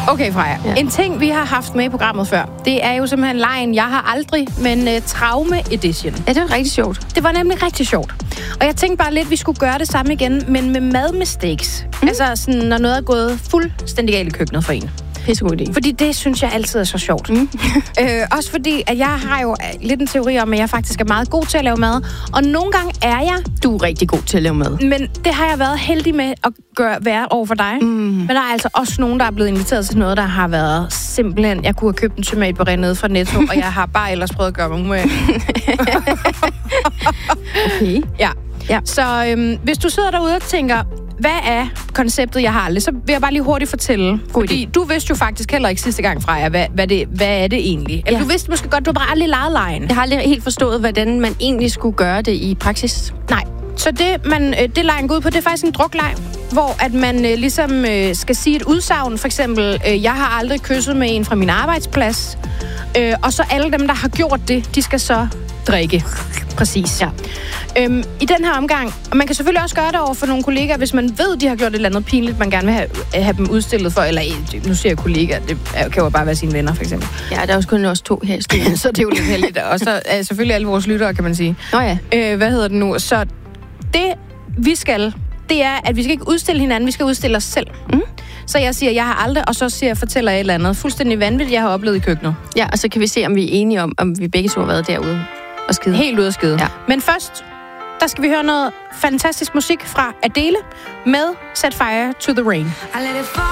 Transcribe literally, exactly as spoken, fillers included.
Okay, Freja. Ja. En ting, vi har haft med i programmet før, det er jo simpelthen lejen Jeg har aldrig, men uh, Traume Edition. Ja, det var rigtig sjovt. Det var nemlig rigtig sjovt. Og jeg tænkte bare lidt, vi skulle gøre det samme igen, men med madmistakes. Mm. Altså sådan, når noget er gået fuldstændig galt i køkkenet for en. Pissegod idé. Fordi det synes jeg altid er så sjovt. Mm. øh, også fordi, at jeg har jo lidt en teori om, at jeg faktisk er meget god til at lave mad. Og nogle gange er jeg... Du er rigtig god til at lave mad. Men det har jeg været heldig med at gøre, være over for dig. Mm. Men der er altså også nogen, der er blevet inviteret til noget, der har været simpelthen... Jeg kunne have købt en tomatpuré nede fra Netto, og jeg har bare ellers prøvet at gøre mig umage. Okay. Ja. ja. Så øhm, hvis du sidder derude og tænker... Hvad er konceptet, jeg har aldrig? Så vil jeg bare lige hurtigt fortælle. God fordi idé. du vidste jo faktisk heller ikke sidste gang, Freja, hvad, hvad, det, hvad er det egentlig? Eller ja. du vidste måske godt, du har bare aldrig leget lejen. Jeg har aldrig helt forstået, hvordan man egentlig skulle gøre det i praksis. Nej. Så det, man, det lejen går ud på, det er faktisk en drukleg, hvor at man øh, ligesom øh, skal sige et udsagn. For eksempel, øh, jeg har aldrig kysset med en fra min arbejdsplads. Øh, og så alle dem, der har gjort det, de skal så drikke. Præcis. Ja. Øhm, I den her omgang, og man kan selvfølgelig også gøre det over for nogle kollegaer, hvis man ved, de har gjort et eller andet pinligt, man gerne vil have, have dem udstillet for, eller nu siger jeg kollegaer, det kan jo bare være sine venner, for eksempel. Ja, der er også kun os to her i studiet. Så det er jo lidt heldigt. Og så er selvfølgelig alle vores lyttere, kan man sige. Nå ja. Øh, hvad hedder det nu? Så det, vi skal, det er, at vi skal ikke udstille hinanden, vi skal udstille os selv. Mm. Så jeg siger, jeg har aldrig, og så siger jeg, fortæller jeg et eller andet fuldstændig vanvittigt, jeg har oplevet i køkkenet. Ja, og så kan vi se, om vi er enige om, om vi begge to har været derude og skide. Helt ude at skide. Ja. Men først, der skal vi høre noget fantastisk musik fra Adele med Set Fire to the Rain.